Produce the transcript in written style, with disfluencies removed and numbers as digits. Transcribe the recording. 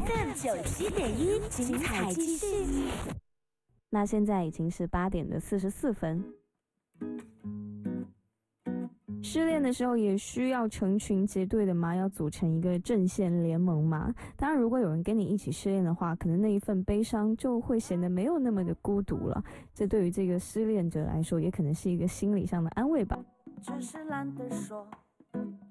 FM 97.1，精彩继续。 那现在已经是8点的44分。失恋的时候也需要成群结队的吗？要组成一个阵线联盟吗？当然，如果有人跟你一起失恋的话，可能那一份悲伤就会显得没有那么的孤独了。这对于这个失恋者来说，也可能是一个心理上的安慰吧。 只是懒得说，